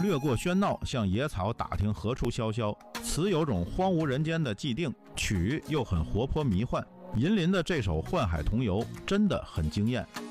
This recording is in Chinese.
掠过喧闹，向野草打听何处萧萧。词有种荒无人间的寂定，曲又很活泼迷幻。银林的这首《幻海同游》真的很惊艳。